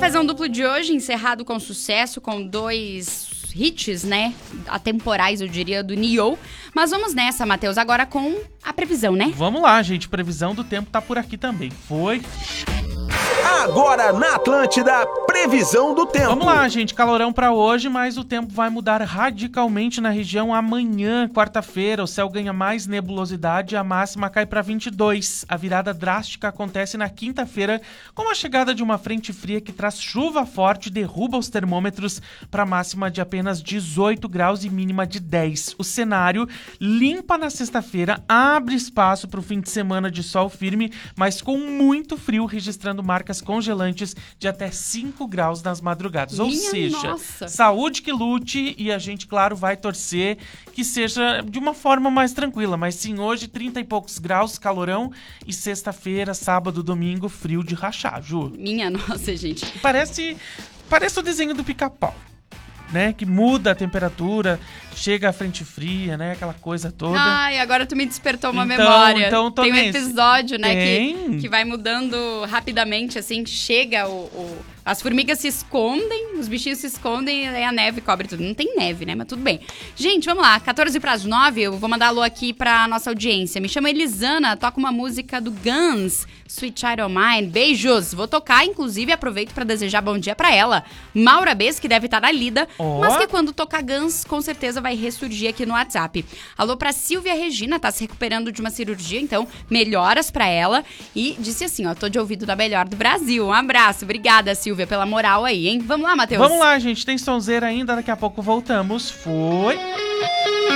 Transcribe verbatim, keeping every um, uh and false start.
Cafezão Duplo de hoje, encerrado com sucesso, com dois hits, né? Atemporais, eu diria, do Nio. Mas vamos nessa, Matheus, agora com a previsão, né? Vamos lá, gente. Previsão do tempo tá por aqui também. Foi... Agora na Atlântida, previsão do tempo. Vamos lá, gente, calorão pra hoje, mas o tempo vai mudar radicalmente na região amanhã, quarta-feira. O céu ganha mais nebulosidade e a máxima cai pra vinte e dois. A virada drástica acontece na quinta-feira, com a chegada de uma frente fria que traz chuva forte e derruba os termômetros pra máxima de apenas dezoito graus e mínima de dez. O cenário limpa na sexta-feira, abre espaço pro fim de semana de sol firme, mas com muito frio, registrando marcas congelantes de até cinco graus nas madrugadas. Ou Minha seja, nossa. saúde que lute, e a gente, claro, vai torcer que seja de uma forma mais tranquila. Mas sim, hoje trinta e poucos graus, calorão, e sexta-feira, sábado, domingo, frio de rachar, Ju. Minha nossa, gente. Parece, parece o desenho do Pica-Pau, né? Que muda a temperatura, chega a frente fria, né? Aquela coisa toda. Ai, agora tu me despertou uma Então, memória. então tô Tem um nesse. episódio, né, Tem. que, que vai mudando rapidamente, assim, chega o... o... As formigas se escondem, os bichinhos se escondem e aí a neve cobre tudo. Não tem neve, né? Mas tudo bem. Gente, vamos lá. quatorze para as nove, eu vou mandar alô aqui pra nossa audiência. Me chama Elisana, toca uma música do Guns, Sweet Child O' Mine. Beijos. Vou tocar, inclusive, aproveito pra desejar bom dia pra ela. Maura Bess, que deve estar na lida, Ó. mas que quando tocar Guns, com certeza vai ressurgir aqui no WhatsApp. Alô pra Silvia Regina, tá se recuperando de uma cirurgia, então melhoras pra ela. E disse assim, ó, tô de ouvido da melhor do Brasil. Um abraço. Obrigada, Silvia, pela moral aí, hein? Vamos lá, Matheus. Vamos lá, gente. Tem sonzeira ainda. Daqui a pouco voltamos. Foi...